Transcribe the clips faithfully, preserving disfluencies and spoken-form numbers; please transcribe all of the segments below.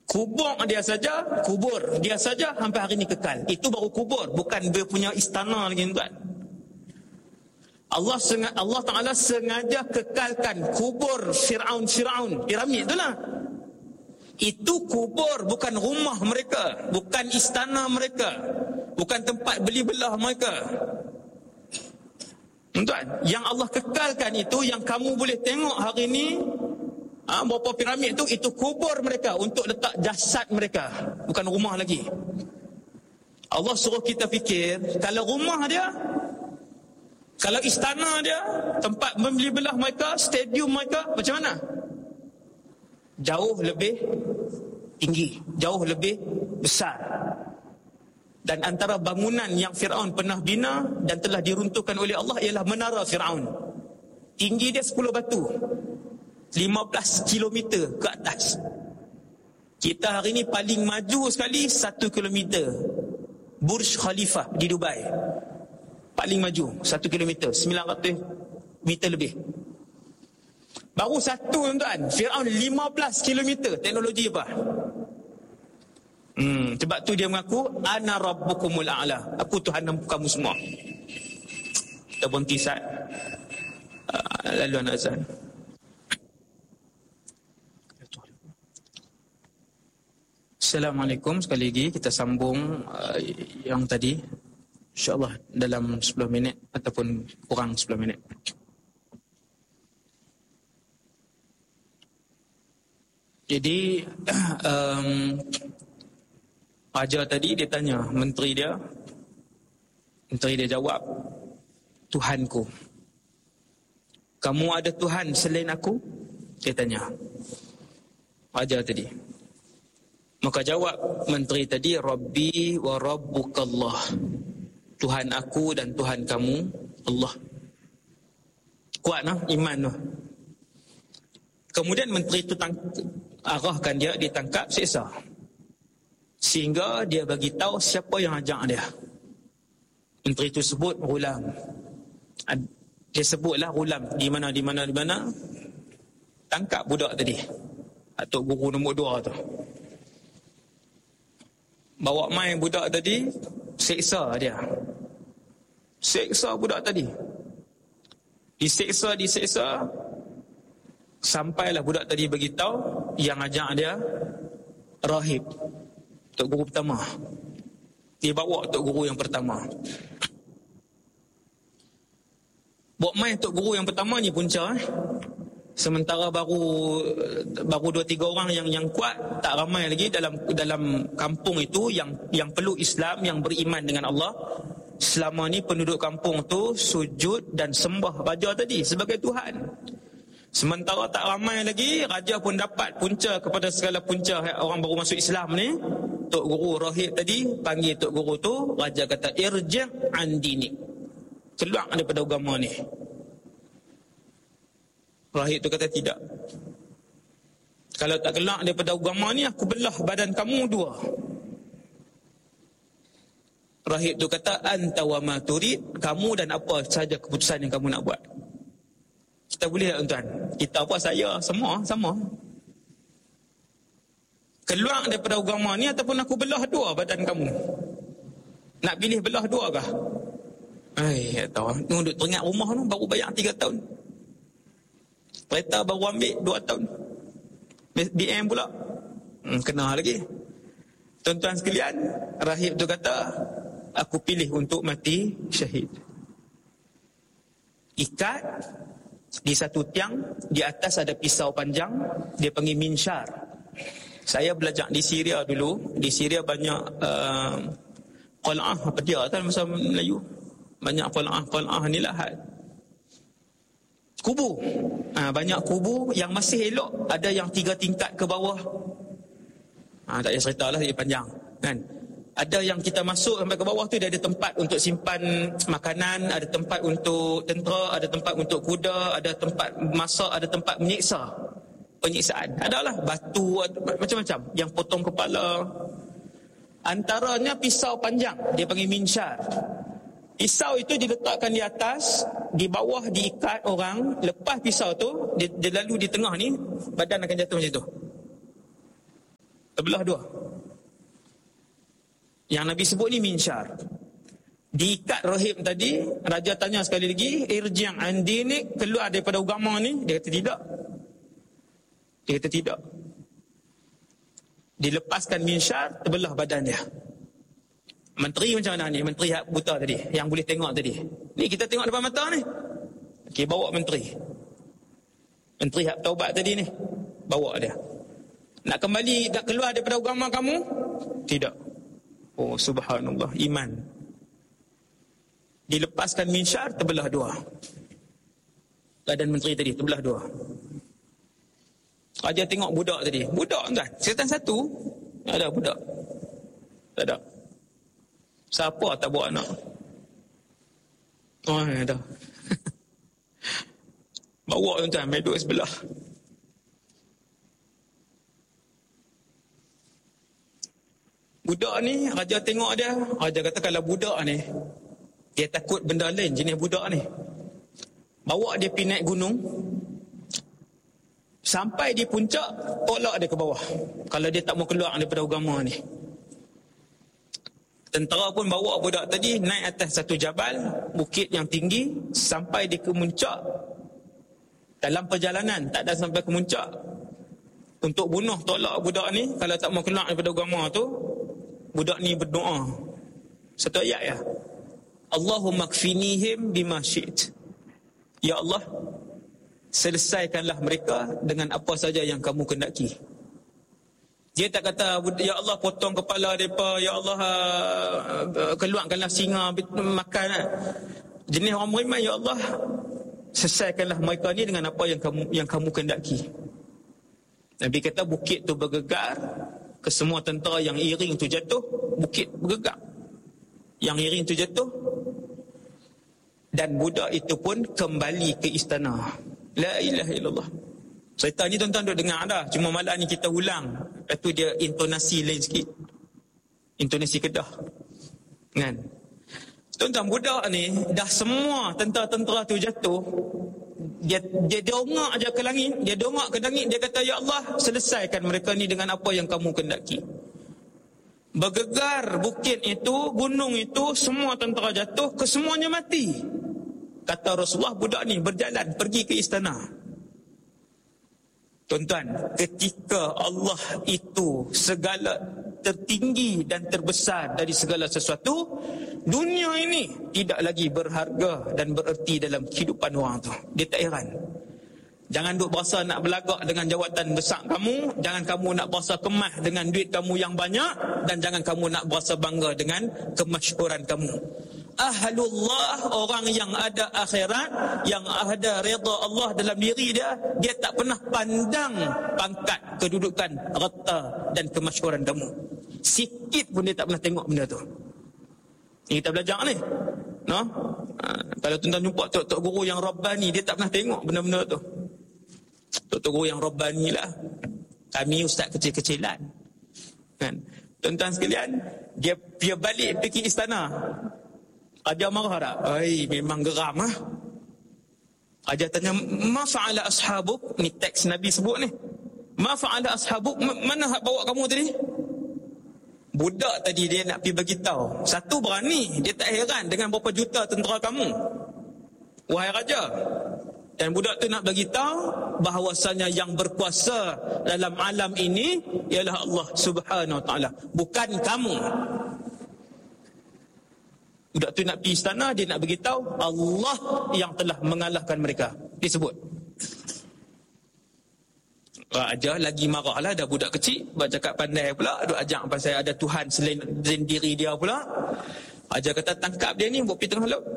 Kubur dia saja, kubur dia saja sampai hari ini kekal. Itu baru kubur, bukan dia punya istana lagi, tuan. Allah sengaja, Allah Taala sengaja kekalkan kubur Firaun Firaun, piramid itulah. Itu kubur, bukan rumah mereka, bukan istana mereka, bukan tempat beli belah mereka. Tuan, yang Allah kekalkan itu, yang kamu boleh tengok hari ini, ha, berapa piramid tu, itu kubur mereka untuk letak jasad mereka, bukan rumah lagi. Allah suruh kita fikir, kalau rumah dia, kalau istana dia, tempat membeli belah mereka, stadium mereka, macam mana? Jauh lebih tinggi, jauh lebih besar. Dan antara bangunan yang Firaun pernah bina dan telah diruntuhkan oleh Allah ialah menara Firaun. Tinggi dia sepuluh batu, lima belas kilometer ke atas. Kita hari ini paling maju sekali satu kilometer, Burj Khalifa di Dubai. Paling maju satu kilometer, sembilan ratus meter lebih. Baru satu, tuan, Firaun lima belas kilometer. Teknologi apa? Hmm, sebab tu dia mengaku ana rabbukumul a'la, aku Tuhan kamu semua. Kita berhenti saat uh, lalu anak azan. Assalamualaikum, sekali lagi kita sambung uh, yang tadi, insya-Allah dalam sepuluh minit ataupun kurang sepuluh minit. Jadi um, Raja tadi dia tanya menteri dia, menteri dia jawab, Tuhanku, kamu ada Tuhan selain aku? Dia tanya Raja tadi. Maka jawab menteri tadi, Rabbi wa Rabbukallah, Tuhan aku dan Tuhan kamu Allah. Kuat nah iman tu. Kemudian menteri itu tang- arahkan dia ditangkap, siksa, sehingga dia bagi tahu siapa yang ajak dia. Menteri itu sebut Ghulam. Dia sebutlah Ghulam di mana di mana di mana. Tangkap budak tadi, atau guru nombor dua tu. Bawa mai budak tadi, siksa dia. Siksa budak tadi. Disiksa, disiksa, sampailah budak tadi beritahu yang ajak dia rahib, tok guru pertama. Dia bawa tok guru yang pertama. Bawa mai tok guru yang pertama ni punca eh. Sementara baru baru dua tiga orang yang yang kuat, tak ramai lagi dalam dalam kampung itu yang yang peluk Islam, yang beriman dengan Allah. Selama ni penduduk kampung tu sujud dan sembah raja tadi sebagai Tuhan. Sementara tak ramai lagi, raja pun dapat punca kepada segala punca orang baru masuk Islam ni. Tok guru rahib tadi panggil tok guru tu, raja kata irji' an dinik, keluar daripada agama ni. Rahib tu kata tidak. Kalau tak keluar daripada agama ni, aku belah badan kamu dua. Rahib tu kata anta wa ma turid, kamu dan apa saja keputusan yang kamu nak buat. Kita boleh tak tuan? Kita apa, saya, semua sama. Keluar daripada agama ni ataupun aku belah dua badan kamu. Nak pilih belah dua kah? Ai, tak tahu. Duduk teringat rumah tu baru bayar tiga tahun. Kereta baru ambil dua tahun. B M pula. Hmm, kena lagi. Tuan-tuan sekalian, rahib tu kata, aku pilih untuk mati syahid. Ikat di satu tiang, di atas ada pisau panjang, dia panggil minsyar. Saya belajar di Syria dulu. Di Syria banyak uh, qal'ah, apa dia kan bahasa Melayu, banyak qal'ah, qal'ah ni lahat, kubu. Ha, banyak kubu yang masih elok, ada yang tiga tingkat ke bawah. Ha, tak payah cerita lah, dia panjang kan. Ada yang kita masuk sampai ke bawah tu, dia ada tempat untuk simpan makanan, ada tempat untuk tentera, ada tempat untuk kuda, ada tempat masak, ada tempat menyiksa, penyiksaan. Adalah batu, macam-macam yang potong kepala. Antaranya pisau panjang, dia panggil minsyar. Pisau itu diletakkan di atas, di bawah diikat orang. Lepas pisau tu, dia, dia lalu di tengah ni, badan akan jatuh macam tu. terbelah dua. Yang Nabi sebut ni minsyar. Diikat rahim tadi, raja tanya sekali lagi, irji' an dinik, keluar daripada agama ni. Dia kata tidak. Dia kata tidak. Dilepaskan minsyar, terbelah badan dia. Menteri macam mana ni? Menteri hak buta tadi, yang boleh tengok tadi. Ni kita tengok depan mata ni. Okey, bawa menteri. Menteri hak taubat tadi ni, bawa dia. Nak kembali, nak keluar daripada agama kamu? Tidak. Oh subhanallah, iman. Dilepaskan minsyar, terbelah dua. Badan menteri tadi terbelah dua. Raja tengok budak tadi. Budak kan? Setan satu. Ada budak. Tak ada. Siapa tak bawa anak? Oh, ada. Bawa tuan-tuan, main duduk sebelah. Budak ni, raja tengok dia. Raja kata kalau budak ni, dia takut benda lain jenis budak ni. Bawa dia pergi naik gunung. Sampai di puncak, tolak dia ke bawah. Kalau dia tak mau keluar daripada agama ni. Tentera pun bawa budak tadi naik atas satu jabal, bukit yang tinggi. Sampai di ke puncak. Dalam perjalanan, tak ada sampai ke puncak. Untuk bunuh, tolak budak ni. Kalau tak mau keluar daripada agama tu, budak ni berdoa. Satu ayat ya. Allahumma kfinihim bima syi'it. Ya Allah, selesaikanlah mereka dengan apa saja yang kamu kendaki. Dia tak kata, ya Allah potong kepala mereka, ya Allah uh, keluarkanlah singa makan. Jenis orang beriman, ya Allah selesaikanlah mereka ni dengan apa yang kamu yang kamu kendaki. Nabi kata bukit tu bergegar, ke semua tentera yang iring tu jatuh, bukit bergegar. Yang iring tu jatuh, dan budak itu pun kembali ke istana. La ilaha illallah. Cerita ni tuan-tuan duk dengar dah. Cuma malam ni kita ulang. Lepas tu dia intonasi lain sikit. Intonasi Kedah. Kan? Tuan-tuan, budak ni dah semua tentera-tentera tu jatuh. Dia dia dongak aja ke langit. Dia dongak ke langit. Dia kata, ya Allah, selesaikan mereka ni dengan apa yang kamu kendaki. Bergegar bukit itu, gunung itu, semua tentera jatuh, kesemuanya mati. Kata Rasulullah, budak ni berjalan pergi ke istana. Tuan-tuan, ketika Allah itu segala tertinggi dan terbesar dari segala sesuatu, dunia ini tidak lagi berharga dan bererti dalam kehidupan orang tu. Dia tak heran. Jangan duk berasa nak berlagak dengan jawatan besar kamu. Jangan kamu nak berasa kemah dengan duit kamu yang banyak. Dan jangan kamu nak berasa bangga dengan kemasyhuran kamu. Ahlullah, orang yang ada akhirat, yang ada redha Allah dalam diri dia, dia tak pernah pandang pangkat, kedudukan, harta dan kemasyhuran kamu. Sikit pun dia tak pernah tengok benda tu. Ini kita belajar ni. No? Ha, kalau tuan-tuan jumpa tok-tok guru yang Rabbani, dia tak pernah tengok benda-benda tu. Tok-tok guru yang Rabbani lah. Kami ustaz kecil-kecilan. Kan? Tuan-tuan sekalian, dia dia balik pergi istana. Raja marah tak? Ai, memang geram ah. Raja tanya, "Ma fa'ala ashabuk?" Ni teks Nabi sebut ni. "Ma fa'ala ashabuk?" Mana hak bawa kamu tadi? Budak tadi dia nak pergi bagi tahu. Satu berani, dia tak heran dengan berapa juta tentera kamu. Wahai raja. Dan budak tu nak bagi tahu bahawasanya yang berkuasa dalam alam ini ialah Allah Subhanahu Wa Taala, bukan kamu. Budak tu nak pergi istana, dia nak beritahu Allah yang telah mengalahkan mereka. Disebut. Raja lagi marah lah, dah budak kecil, bercakap pandai pula, duk ajak pasal ada Tuhan selain, selain diri dia pula. Raja kata tangkap dia ni, bawa pergi tengah laut.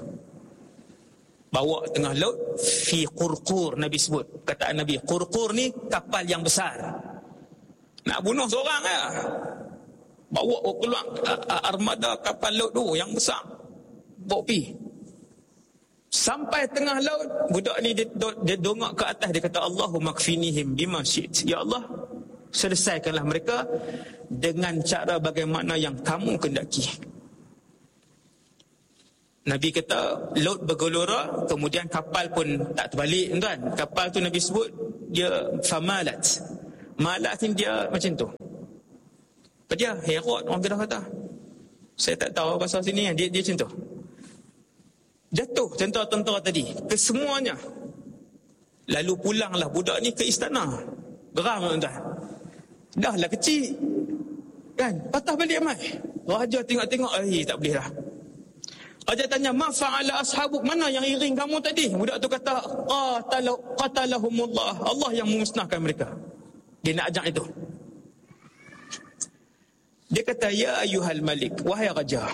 Bawa tengah laut, fi qurqur, Nabi sebut. Kataan Nabi, qurqur ni kapal yang besar. Nak bunuh seorang lah. Bawa keluar armada kapal laut tu yang besar, bawa pergi. Sampai tengah laut, budak ni dia, dia dongak ke atas, dia kata Allahumma kfinihim bima syi'it. Ya Allah, selesaikanlah mereka dengan cara bagaimana yang kamu kendaki. Nabi kata laut bergelora, kemudian kapal pun tak terbalik, tuan. Kapal tu Nabi sebut dia famalat. Malat ni dia macam tu. Dia herot orang Kedah kata. Saya tak tahu bahasa sini dia dia macam tu. Jatuh tentera-tentera tadi ke semuanya. Lalu pulanglah budak ni ke istana. Geram tuan-tuan. Dah lah kecil. Kan? Patah balik mai. Raja tengok-tengok, eh tak boleh dah. Raja tanya, "Ma fa'ala ashabuk?" Mana yang iring kamu tadi? Budak tu kata, "Qatalu qatalahumullah." Allah yang memusnahkan mereka. Dia nak ajak itu. Dia kata, "Ya ayyuhal malik, wahai raja.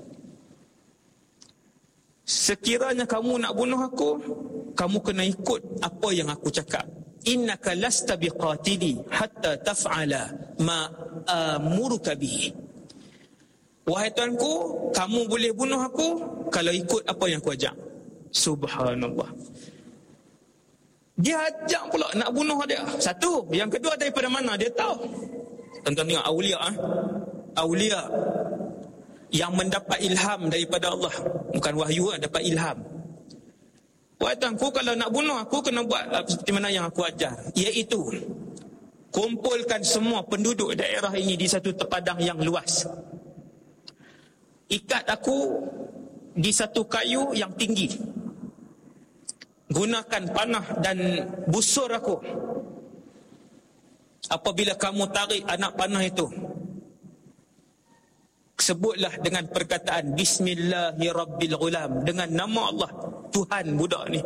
Sekiranya kamu nak bunuh aku, kamu kena ikut apa yang aku cakap. Innaka lasta biqatili hatta taf'ala ma amuruka bihi." Wahai tuanku, kamu boleh bunuh aku kalau ikut apa yang aku ajak. Subhanallah. Dia ajak pula nak bunuh dia. Satu. Yang kedua, daripada mana dia tahu? Tuan-tuan tengok, awliya ah. Awliya yang mendapat ilham daripada Allah. Bukan wahyu, dapat ilham. Wahai tuanku, kalau nak bunuh aku, kena buat seperti mana yang aku ajar. Iaitu, kumpulkan semua penduduk daerah ini di satu padang yang luas. Ikat aku di satu kayu yang tinggi. Gunakan panah dan busur aku. Apabila kamu tarik anak panah itu, sebutlah dengan perkataan Bismillahirrabbilghulam, dengan nama Allah, Tuhan budak ni.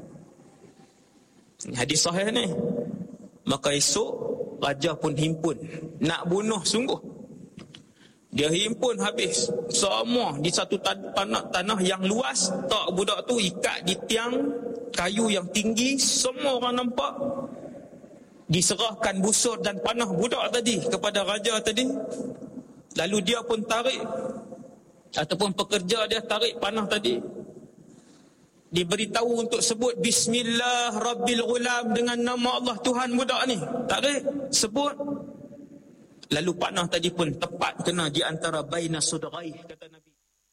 Hadis sahih ni. Maka esok raja pun himpun nak bunuh sungguh. Dia himpun habis semua di satu tanah, tanah yang luas. Tak, budak tu ikat di tiang kayu yang tinggi. Semua orang nampak. Diserahkan busur dan panah budak tadi kepada raja tadi. Lalu dia pun tarik, ataupun pekerja dia tarik panah tadi. Diberitahu untuk sebut Bismillah Rabbil Ghulam, dengan nama Allah Tuhan budak ni. Tarik, sebut. Lalu panah tadi pun tepat kena di antara baina sudghaih, kata Nabi.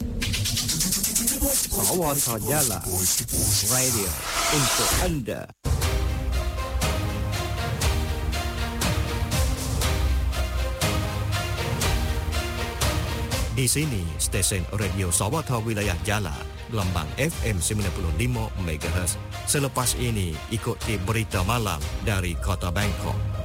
Sawata Jala Radio untuk anda. Di sini stesen radio Sawata Wilayah Jala, gelombang F M sembilan puluh lima megahertz. Selepas ini ikuti berita malam dari Kota Bangkok.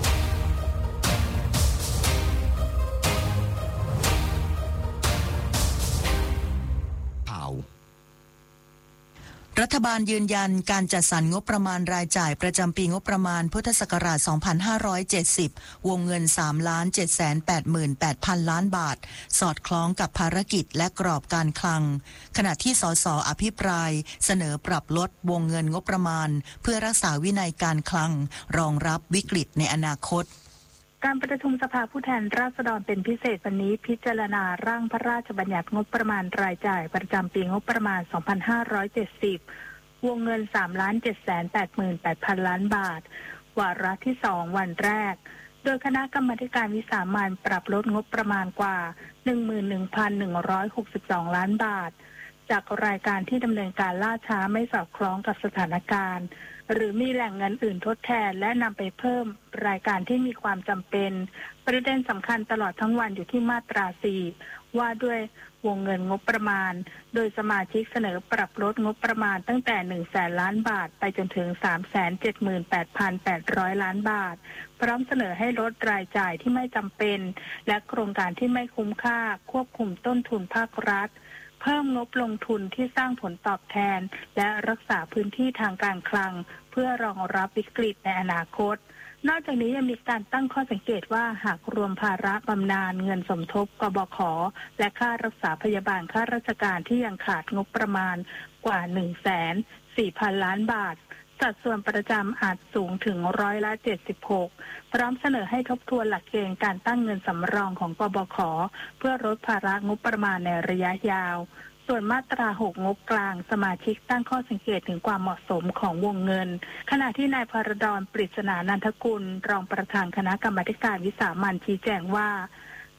รัฐบาลยืนยันการจัดสรรงบประมาณรายจ่ายประจำปีงบประมาณพุทธศักราช สองพันห้าร้อยเจ็ดสิบ วงเงิน สามล้านเจ็ดแสนแปดหมื่นแปดพัน ล้านบาท สอดคล้องกับภารกิจและกรอบการคลัง ขณะที่สสอภิปรายเสนอปรับลดวงเงินงบประมาณเพื่อรักษาวินัยการคลังรองรับวิกฤตในอนาคตการประชุมสภาผู้แทนราษฎรเป็นพิเศษวันนี้พิจารณาร่างพระราชบัญญัติงบประมาณรายจ่ายประจำปีงบประมาณ สองพันห้าร้อยเจ็ดสิบ วงเงิน สามล้านเจ็ดแสนแปดหมื่นแปดพัน ล้านบาท วาระที่สองวันแรกโดยคณะกรรมาการวิสามัญปรับลดงบประมาณกว่า หนึ่งหมื่นหนึ่งพันหนึ่งร้อยหกสิบสอง ล้านบาทจากรายการที่ดำเนินการล่าช้าไม่สอดคล้องกับสถานการณ์หรือมีแหล่งเงินอื่นทดแทนและนำไปเพิ่มรายการที่มีความจำเป็นประเด็นสำคัญตลอดทั้งวันอยู่ที่มาตราสี่ว่าด้วยวงเงินงบประมาณโดยสมาชิกเสนอปรับลดงบประมาณตั้งแต่ หนึ่งแสน ล้านบาทไปจนถึง สามแสนเจ็ดหมื่นแปดพันแปดร้อย ล้านบาทพร้อมเสนอให้ลดรายจ่ายที่ไม่จำเป็นและโครงการที่ไม่คุ้มค่าควบคุมต้นทุนภาครัฐเพิ่มงบลงทุนที่สร้างผลตอบแทนและรักษาพื้นที่ทางการคลังเพื่อรองรับวิกฤตในอนาคตนอกจากนี้ยังมีการตั้งข้อสังเกตว่าหากรวมภาระบำนาญเงินสมทบกบข.และค่ารักษาพยาบาลข้าราชการที่ยังขาดงบประมาณกว่า หนึ่งแสนสี่พัน ล้านบาทสัดส่วนประจำอาจสูงถึงร้อยละเจ็ดสิบหกพร้อมเสนอให้ทบทวนหลักเกณฑ์การตั้งเงินสำรองของกบข.เพื่อลดภาระงบประมาณในระยะยาวส่วนมาตราหกงบกลางสมาชิกตั้งข้อสังเกตถึงความเหมาะสมของวงเงินขณะที่นายพรดร ปริศนานันทกุลรองประธานคณะกรรมาการวิสามัญชี้แจงว่า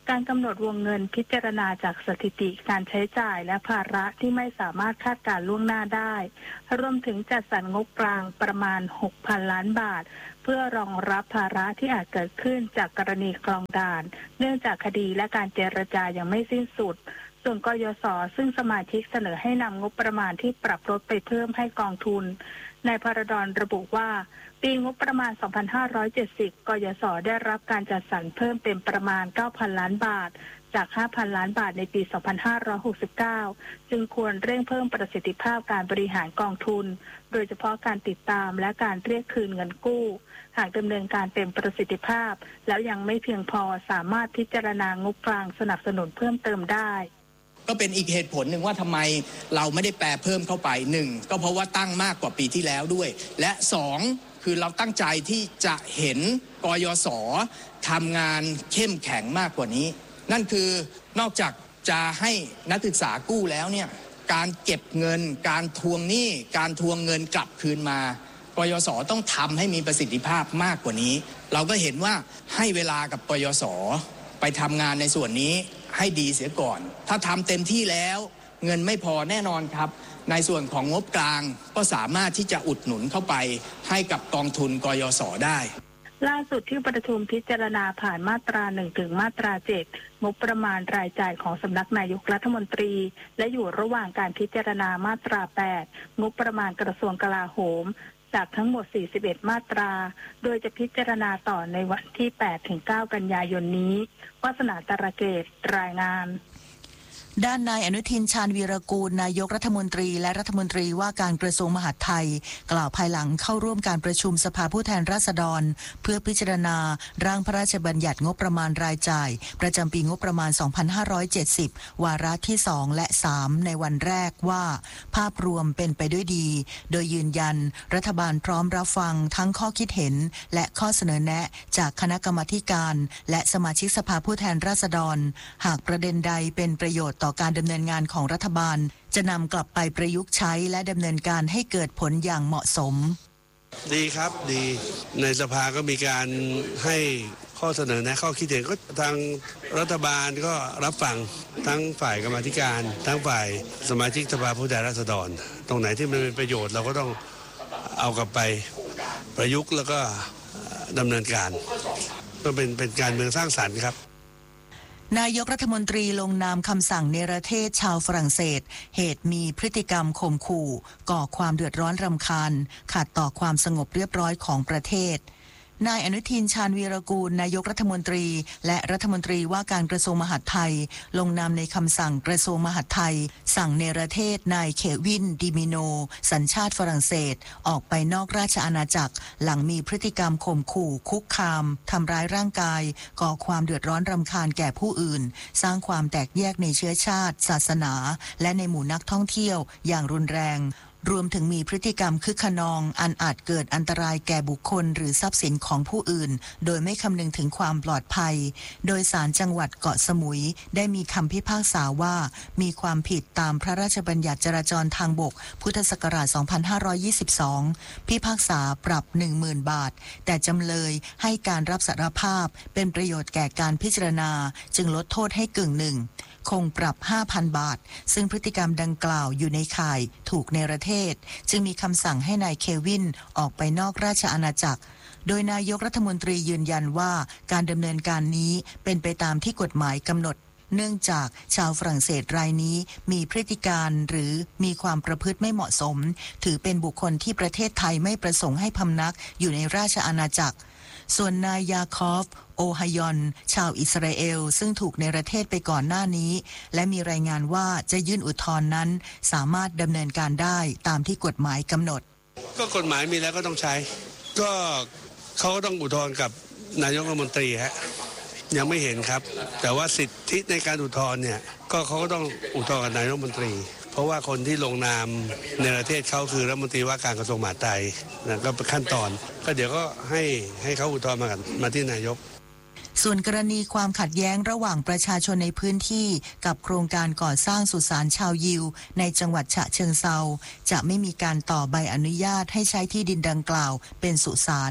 การกำหนดวงเงินพิจารณาจากสถิติการใช้จ่ายและภาระที่ไม่สามารถคาดการณ์ล่วงหน้าได้รวมถึงจัดสรรงบกลางประมาณ หกพัน ล้านบาทเพื่อรองรับภาระที่อาจเกิดขึ้นจากกรณีคลองด่านเนื่องจากคดีและการเจรจายังไม่สิ้นสุดส่วนกยศซึ่งสมาชิกเสนอให้นำงบประมาณที่ปรับลดไปเพิ่มให้กองทุนนายพรดลระบุว่าปีงบประมาณ สองพันห้าร้อยเจ็ดสิบ กยศได้รับการจัดสรรเพิ่มเป็นประมาณ เก้าพัน ล้านบาทจาก ห้าพัน ล้านบาทในปี สองพันห้าร้อยหกสิบเก้า จึงควรเร่งเพิ่มประสิทธิภาพการบริหารกองทุนโดยเฉพาะการติดตามและการเรียกคืนเงินกู้หากดำเนินการเต็มประสิทธิภาพแล้วยังไม่เพียงพอสามารถพิจารณางบกลางสนับสนุนเพิ่มเติมได้ก็เป็นอีกเหตุผลหนึ่งว่าทำไมเราไม่ได้แปรเพิ่มเข้าไปหนึ่งก็เพราะว่าตั้งมากกว่าปีที่แล้วด้วยและสองคือเราตั้งใจที่จะเห็นกยศทำงานเข้มแข็งมากกว่านี้นั่นคือนอกจากจะให้นักศึกษากู้แล้วเนี่ยการเก็บเงินการทวงหนี้การทวงเงินกลับคืนมากยศต้องทำให้มีประสิทธิภาพมากกว่านี้เราก็เห็นว่าให้เวลากับกยศไปทำงานในส่วนนี้ให้ดีเสียก่อนถ้าทำเต็มที่แล้วเงินไม่พอแน่นอนครับในส่วนของงบกลางก็สามารถที่จะอุดหนุนเข้าไปให้กับกองทุนกยศได้ล่าสุดที่ประชุมพิจารณาผ่านมาตราหนึ่งถึงมาตราเจ็ดงบประมาณรายจ่ายของสำนักนายกรัฐมนตรีและอยู่ระหว่างการพิจารณามาตราแปดงบประมาณกระทรวงกลาโหมจากทั้งหมดสี่สิบเอ็ดมาตราโดยจะพิจารณาต่อในวันที่ แปดถึงเก้า กันยายนนี้วาสนาตระเกตรายงานด้านนายอนุทินชาญวีรกูลนายกรัฐมนตรีและรัฐมนตรีว่าการกระทรวงมหาดไทยกล่าวภายหลังเข้าร่วมการประชุมสภาผู้แทนราษฎรเพื่อพิจารณาร่างพระราชบัญญัติงบประมาณรายจ่ายประจำปีงบประมาณ สองพันห้าร้อยเจ็ดสิบ วาระที่สองและสามในวันแรกว่าภาพรวมเป็นไปด้วยดีโดยยืนยันรัฐบาลพร้อมรับฟังทั้งข้อคิดเห็นและข้อเสนอแนะจากคณะกรรมาธิการและสมาชิกสภาผู้แทนราษฎรหากประเด็นใดเป็นประโยชน์ต่อการดำเนินงานของรัฐบาลจะนำกลับไปประยุกต์ใช้และดำเนินการให้เกิดผลอย่างเหมาะสมดีครับดีในสภาก็มีการให้ข้อเสนอแนะข้อคิดเห็นก็ทางรัฐบาลก็รับฟังทั้งฝ่ายกรรมาธิการทั้งฝ่ายสมาชิกสภาผู้แทนราษฎรตรงไหนที่มันเป็นประโยชน์เราก็ต้องเอากลับไปประยุกต์แล้วก็ดำเนินการก็เป็นเป็นการเมืองสร้างสรรค์ครับนายกรัฐมนตรีลงนามคำสั่งเนรเทศชาวฝรั่งเศสเหตุมีพฤติกรรมข่มขู่ก่อความเดือดร้อนรำคาญขัดต่อความสงบเรียบร้อยของประเทศนายอนุทินชาญวีรกูลนายกรัฐมนตรีและรัฐมนตรีว่าการกระทรวงมหาดไทยลงนามในคำสั่งกระทรวงมหาดไทยสั่งเนรเทศนายเควินดิมิโนสัญชาติฝรั่งเศสออกไปนอกราชอาณาจักรหลังมีพฤติกรรมข่มขู่คุกคามทำร้ายร่างกายก่อความเดือดร้อนรำคาญแก่ผู้อื่นสร้างความแตกแยกในเชื้อชาติศาสนาและในหมู่นักท่องเที่ยวอย่างรุนแรงรวมถึงมีพฤติกรรมคึกขนองอันอาจเกิดอันตรายแก่บุคคลหรือทรัพย์สินของผู้อื่นโดยไม่คำนึงถึงความปลอดภัยโดยศาลจังหวัดเกาะสมุยได้มีคำพิพากษาว่ามีความผิดตามพระราชบัญญัติจราจรทางบกพุทธศักราช สองพันห้าร้อยยี่สิบสอง พิพากษาปรับ หนึ่งหมื่น บาทแต่จำเลยให้การรับสารภาพเป็นประโยชน์แก่การพิจารณาจึงลดโทษให้กึ่งหนึ่งคงปรับ ห้าพัน บาทซึ่งพฤติกรรมดังกล่าวอยู่ในข่ายถูกเนรเทศจึงมีคำสั่งให้นายเควินออกไปนอกราชอาณาจักรโดยนายกรัฐมนตรียืนยันว่าการดำเนินการนี้เป็นไปตามที่กฎหมายกำหนดเนื่องจากชาวฝรั่งเศสรายนี้มีพฤติการหรือมีความประพฤติไม่เหมาะสมถือเป็นบุคคลที่ประเทศไทยไม่ประสงค์ให้พำนักอยู่ในราชอาณาจักรส่วนนายยาคอฟโอฮายอนชาวอิสราเอลซึ่งถูกเนรเทศไปก่อนหน้านี้และมีรายงานว่าจะยื่นอุทธรณ์นั้นสามารถดำเนินการได้ตามที่กฎหมายกำหนดก็กฎหมายมีแล้วก็ต้องใช้ก็เขาก็ต้องอุทธรณ์กับนายกรัฐมนตรีฮะยังไม่เห็นครับแต่ว่าสิทธิในการอุทธรณ์เนี่ยก็เขาก็ต้องอุทธรณ์กับนายกรัฐมนตรีเพราะว่าคนที่ลงนามในประเทศเขาคือรัฐมนตรีว่าการกระทรวงมหาดไทยนะก็เป็นขั้นตอนก็เดี๋ยวก็ให้ให้เขาอุทธรณ์มากันมาที่นายกส่วนกรณีความขัดแย้งระหว่างประชาชนในพื้นที่กับโครงการก่อสร้างสุสานชาวยิวในจังหวัดฉะเชิงเทราจะไม่มีการต่อใบอนุญาตให้ใช้ที่ดินดังกล่าวเป็นสุสาน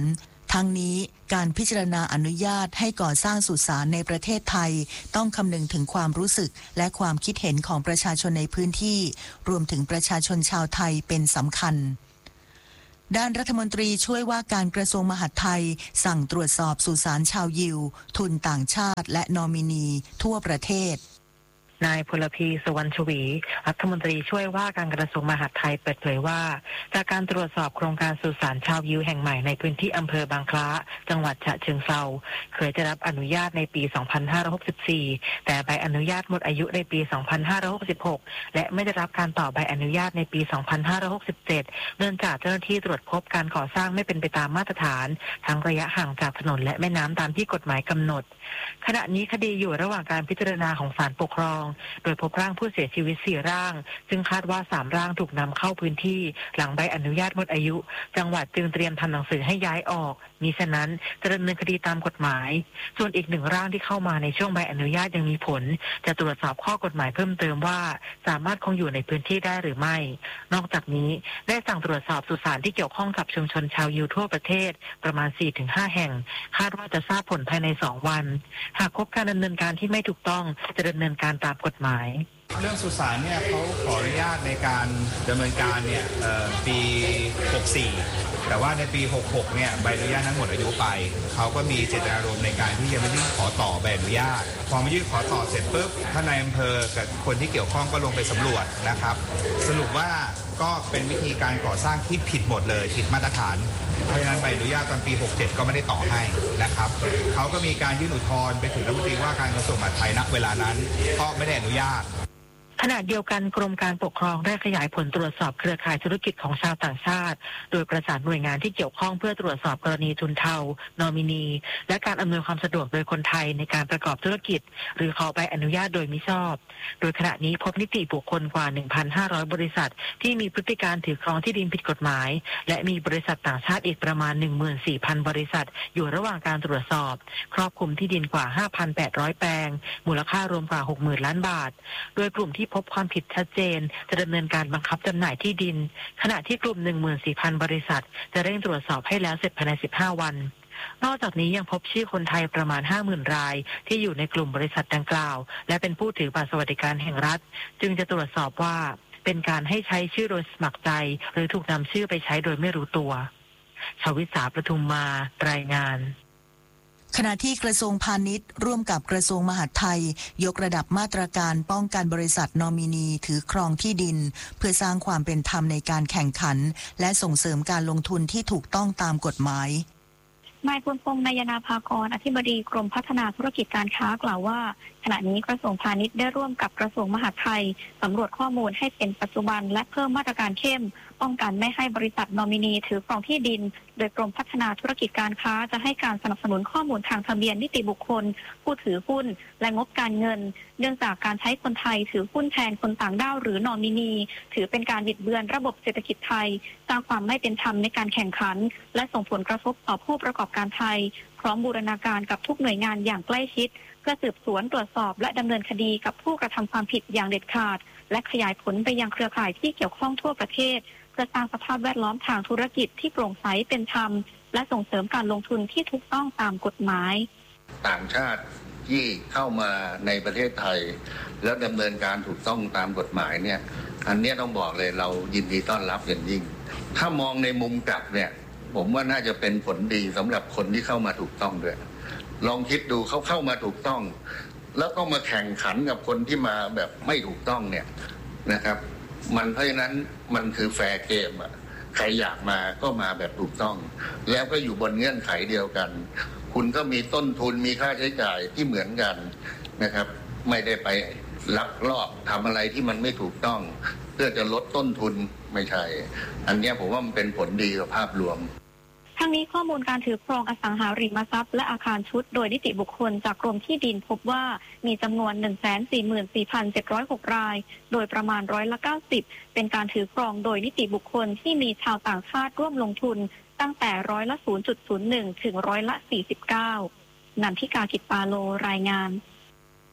ทั้งนี้การพิจารณาอนุญาตให้ก่อสร้างสุสานในประเทศไทยต้องคำนึงถึงความรู้สึกและความคิดเห็นของประชาชนในพื้นที่รวมถึงประชาชนชาวไทยเป็นสำคัญด้านรัฐมนตรีช่วยว่าการกระทรวงมหาดไทยสั่งตรวจสอบสุสานชาวยิวทุนต่างชาติและนอมินีทั่วประเทศนายพลพีสุวรรณชวีรัฐมนตรีช่วยว่าการกระทรวงมหาดไทยเปิดเผยว่าจากการตรวจสอบโครงการสุสานชาวยิวแห่งใหม่ในพื้นที่อำเภอบางคล้าจังหวัดฉะเชิงเทราเคยได้รับอนุญาตในปี สองพันห้าร้อยหกสิบสี่ แต่ใบอนุญาตหมดอายุในปี สองพันห้าร้อยหกสิบหก และไม่ได้รับการต่อใบอนุญาตในปี สองพันห้าร้อยหกสิบเจ็ด เนื่องจากเจ้าหน้าที่ตรวจพบการก่อสร้างไม่เป็นไปตามมาตรฐานทั้งระยะห่างจากถนนและแม่น้ำตามที่กฎหมายกำหนดขณะนี้คดีอยู่ระหว่างการพิจารณาของศาลปกครองโดยพบร่างผู้เสียชีวิตสี่ร่างซึ่งคาดว่าสามร่างถูกนำเข้าพื้นที่หลังใบอนุญาตหมดอายุจังหวัดจึงเตรียมทำหนังสือให้ย้ายออกมิฉะนั้นจะดำเนินคดีตามกฎหมายส่วนอีกหนึ่งร่างที่เข้ามาในช่วงใบอนุญาตยังมีผลจะตรวจสอบข้อกฎหมายเพิ่มเติมว่าสามารถคงอยู่ในพื้นที่ได้หรือไม่นอกจากนี้ได้สั่งตรวจสอบสุสานที่เกี่ยวข้องกับชุมชนชาวยิวทั่วประเทศประมาณ สี่ถึงห้า แห่งคาดว่าจะทราบผลภายในสองวันหากพบการดำเนินการที่ไม่ถูกต้องจะดำเนินการตามกฎหมายเรื่องสุสานเนี่ยเขาขออนุญาตในการดำเนินการเนี่ยปีหกสิบสี่แต่ว่าในปีหกสิบหกเนี่ยใบอนุญาตนั้นหมดอายุไปเขาก็มีเจตนารมณ์ในการที่จะมายื่นขอต่อใบอนุญาตพอมายื่นขอต่อเสร็จปุ๊บท่านนายอำเภอกับคนที่เกี่ยวข้องก็ลงไปสำรวจนะครับสรุปว่าก็เป็นวิธีการก่อสร้างที่ผิดหมดเลยผิดมาตรฐานเพราะฉะนั้นใบอนุญาตตอนปีหกสิบเจ็ดก็ไม่ได้ต่อให้นะครับเขาก็มีการยื่นอุทธรณ์ไปถึงรัฐมนตรีว่าการกระทรวงมหาดไทยณเวลานั้นก็ไม่ได้อนุญาตขณะเดียวกันกรมการปกครองได้ขยายผลตรวจสอบเครือข่ายธุรกิจของชาวต่างชาติโดยประสานหน่วยงานที่เกี่ยวข้องเพื่อตรวจสอบกรณีทุนเทานอมินีและการอำนวยความสะดวกโดยคนไทยในการประกอบธุรกิจหรือขอใบอนุญาตโดยมิชอบโดยขณะนี้พบนิติบุคคลกว่า หนึ่งพันห้าร้อย บริษัทที่มีพฤติการถือครองที่ดินผิดกฎหมายและมีบริษัทต่างชาติอีกประมาณ หนึ่งหมื่นสี่พัน บริษัทอยู่ระหว่างการตรวจสอบครอบคลุมที่ดินกว่า ห้าพันแปดร้อย แปลงมูลค่ารวมกว่า หกหมื่น ล้านบาทโดยกลุ่มที่พบความผิดชัดเจนจะดำเนินการบังคับจำหน่ายที่ดินขณะที่กลุ่ม หนึ่งหมื่นสี่พัน บริษัทจะเร่งตรวจสอบให้แล้วเสร็จภายในสิบห้าวันนอกจากนี้ยังพบชื่อคนไทยประมาณ ห้าหมื่น รายที่อยู่ในกลุ่มบริษัทดังกล่าวและเป็นผู้ถือบัตรสวัสดิการแห่งรัฐจึงจะตรวจสอบว่าเป็นการให้ใช้ชื่อโดยสมัครใจหรือถูกนำชื่อไปใช้โดยไม่รู้ตัวชวิษาประทุมมารายงานขณะที่กระทรวงพาณิชย์ร่วมกับกระทรวงมหาดไทยยกระดับมาตรการป้องกันบริษัทนอมินีถือครองที่ดินเพื่อสร้างความเป็นธรรมในการแข่งขันและส่งเสริมการลงทุนที่ถูกต้องตามกฎหมายนายพลพงษ์นายนาภากรอธิบดีกรมพัฒนาธุรกิจการค้ากล่าวว่าขณะนี้กระทรวงพาณิชย์ได้ร่วมกับกระทรวงมหาดไทยสำรวจข้อมูลให้เป็นปัจจุบันและเพิ่มมาตรการเข้มป้องกันไม่ให้บริษัทนอมินีถือครองที่ดินโดยกรมพัฒนาธุรกิจการค้าจะให้การสนับสนุนข้อมูลทางทะเบียนนิติบุคคลผู้ถือหุ้นและงบการเงินเนื่องจากการใช้คนไทยถือหุ้นแทนคนต่างด้าวหรือนอมินีถือเป็นการบิดเบือนระบบเศรษฐกิจไทยสร้างความไม่เป็นธรรมในการแข่งขันและส่งผลกระทบต่อผู้ประกอบการไทยพร้อมบูรณาการกับทุกหน่วยงานอย่างใกล้ชิดเพื่อสืบสวนตรวจสอบและดำเนินคดีกับผู้กระทำความผิดอย่างเด็ดขาดและขยายผลไปยังเครือข่ายที่เกี่ยวข้องทั่วประเทศเพื่อสร้างสภาพแวดล้อมทางธุรกิจที่โปร่งใสเป็นธรรมและส่งเสริมการลงทุนที่ถูกต้องตามกฎหมายต่างชาติที่เข้ามาในประเทศไทยแล้วดำเนินการถูกต้องตามกฎหมายเนี่ยอันนี้ต้องบอกเลยเรายินดีต้อนรับอย่างยิ่งถ้ามองในมุมกลับเนี่ยผมว่าน่าจะเป็นผลดีสำหรับคนที่เข้ามาถูกต้องด้วยลองคิดดูเขาเข้ามาถูกต้องแล้วก็มาแข่งขันกับคนที่มาแบบไม่ถูกต้องเนี่ยนะครับมันเพราะฉะนั้นมันคือแฟร์เกมอ่ะใครอยากมาก็มาแบบถูกต้องแล้วก็อยู่บนเงื่อนไขเดียวกันคุณก็มีต้นทุนมีค่าใช้จ่ายที่เหมือนกันนะครับไม่ได้ไปลักลอบทำอะไรที่มันไม่ถูกต้องเพื่อจะลดต้นทุนไม่ใช่อันนี้ผมว่ามันเป็นผลดีกับภาพรวมทั้งนี้ข้อมูลการถือครองอสังหาริมทรัพย์และอาคารชุดโดยนิติบุคคลจากกรมที่ดินพบว่ามีจำนวน หนึ่งแสนสี่หมื่นสี่พันเจ็ดร้อยหก รายโดยประมาณร้อยละเก้าสิบเป็นการถือครองโดยนิติบุคคลที่มีชาวต่างชาติร่วมลงทุนตั้งแต่ร้อยละ ศูนย์จุดศูนย์หนึ่ง ถึงร้อยละ สี่สิบเก้า นันทิกา กิจปาโลรายงาน